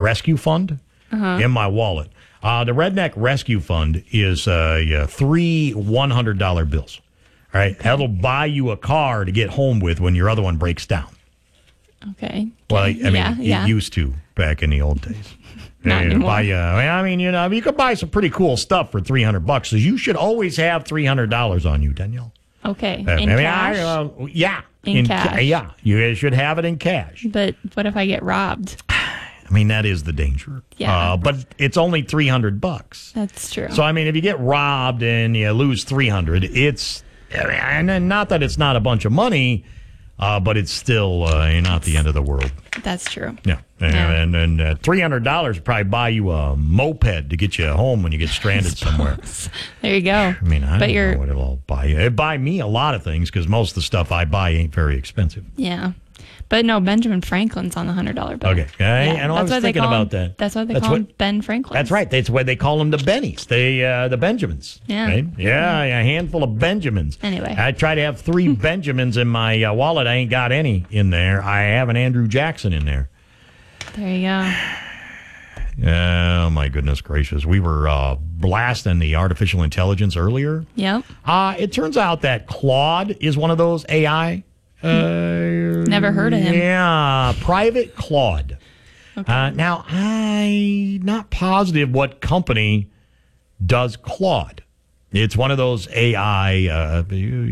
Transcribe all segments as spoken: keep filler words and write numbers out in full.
Rescue Fund uh-huh. in my wallet. Uh, the Redneck Rescue Fund is uh, yeah, three one hundred dollar bills. All right, that'll buy you a car to get home with when your other one breaks down. Okay. Well, I mean, yeah, it yeah. used to back in the old days. Not you anymore. Buy, uh, I mean, you know, you could buy some pretty cool stuff for three hundred bucks. So you should always have three hundred dollars on you, Danielle. Okay. Uh, In I mean, cash? I, uh, yeah. In cash. Ca- yeah, you should have it in cash. But what if I get robbed? I mean, that is the danger. Yeah. Uh, but it's only three hundred bucks. That's true. So, I mean, if you get robbed and you lose three hundred, it's, I mean, not that it's not a bunch of money, uh, but it's still uh, not the end of the world. That's true. Yeah. And, Yeah. and, and uh, three hundred dollars would probably buy you a moped to get you home when you get stranded somewhere. There you go. I mean, I but don't you're, know what it'll buy you. It'd buy me a lot of things because most of the stuff I buy ain't very expensive. Yeah. But no, Benjamin Franklin's on the one hundred dollar bill. Okay. I, Yeah, I know I that's was why they thinking call him- about that. That's why they That's call him what- Ben Franklin. That's right. That's why they call them the Bennies, they, uh, the Benjamins. Yeah. Right? Yeah, a handful of Benjamins. Anyway. I try to have three Benjamins in my uh, wallet. I ain't got any in there. I have an Andrew Jackson in there. There you go. Oh, my goodness gracious. We were uh, blasting the artificial intelligence earlier. Yep. Uh, it turns out that Claude is one of those A I. Uh, Never heard of him. Yeah, Private Claude. Okay. Uh, now, I'm not positive what company does Claude. It's one of those A I, uh,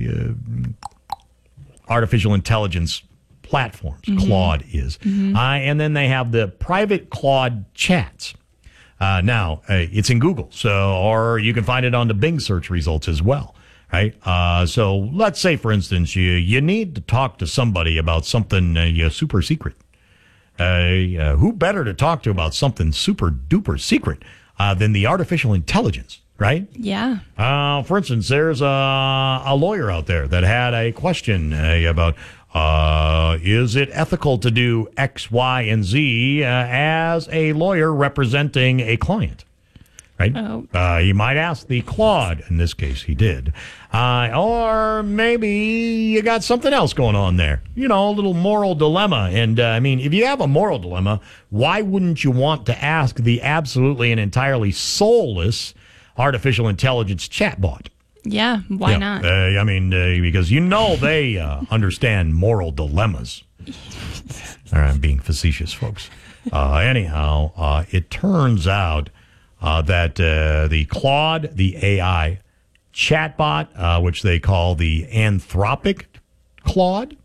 uh, artificial intelligence platforms. Mm-hmm. Claude is. Mm-hmm. Uh, and then they have the Private Claude chats. Uh, now, uh, it's in Google, so or you can find it on the Bing search results as well. Right. Uh, so let's say, for instance, you, you need to talk to somebody about something uh, super secret. Uh, uh, who better to talk to about something super duper secret uh, than the artificial intelligence, right? Yeah. Uh, for instance, there's a, a lawyer out there that had a question uh, about uh, is it ethical to do X, Y, and Z uh, as a lawyer representing a client? Right? Oh. Uh, he might ask the Claude. In this case, he did. Uh, or maybe you got something else going on there. You know, a little moral dilemma. And, uh, I mean, if you have a moral dilemma, why wouldn't you want to ask the absolutely and entirely soulless artificial intelligence chatbot? Yeah. Why Yeah, not? Uh, I mean, uh, because you know they uh, understand moral dilemmas. All right, I'm being facetious, folks. Uh, anyhow, uh, it turns out Uh, that uh, the Claude, the A I chatbot, uh, which they call the Anthropic Claude,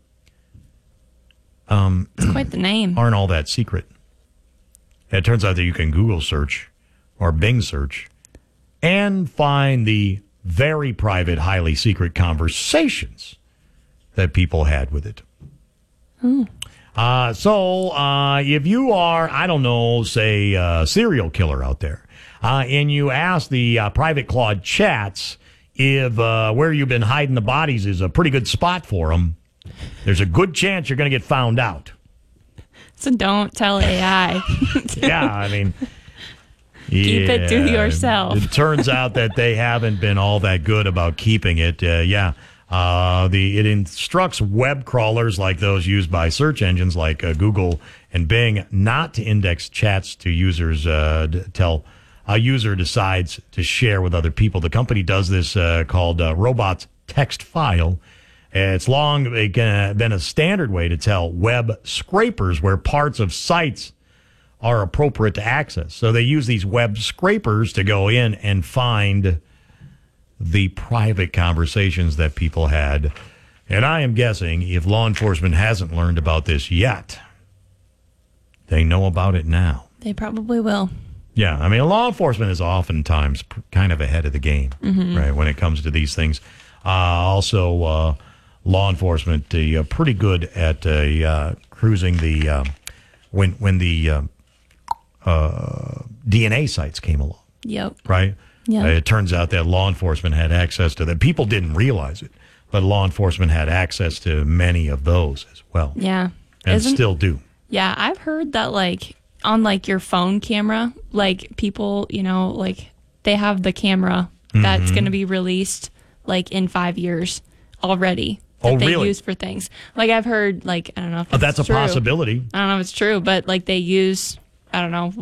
um, It's quite the name. aren't all that secret. It turns out that you can Google search or Bing search and find the very private, highly secret conversations that people had with it. Oh. Uh, so uh, if you are, I don't know, say a serial killer out there, uh, and you ask the uh, Private Claude chats if uh, where you've been hiding the bodies is a pretty good spot for them, there's a good chance you're going to get found out. So don't tell A I. Yeah, I mean... Keep it to yeah, yourself. It turns out that they haven't been all that good about keeping it. Uh, yeah. Uh, the it instructs web crawlers like those used by search engines like uh, Google and Bing not to index chats to users uh, d- till a user decides to share with other people. The company does this uh, called uh, Robots Text File. It's long been a standard way to tell web scrapers where parts of sites are appropriate to access. So they use these web scrapers to go in and find the private conversations that people had. And I am guessing if law enforcement hasn't learned about this yet, they know about it now. They probably will. Yeah, I mean, law enforcement is oftentimes p- kind of ahead of the game, mm-hmm. right, when it comes to these things. Uh, also, uh, law enforcement uh, pretty good at uh, uh, cruising the, uh, when, when the uh, uh, D N A sites came along. Yep. Right? Yeah. Uh, it turns out that law enforcement had access to them. People didn't realize it, but law enforcement had access to many of those as well. Yeah. And Isn't- still do. Yeah, I've heard that, like, on, like, your phone camera, like, people, you know, like, they have the camera that's Mm-hmm. going to be released, like, in five years already that Oh, they really? use for things. Like, I've heard, like, I don't know if Oh, that's it's a true. possibility. I don't know if it's true, but, like, they use, I don't know,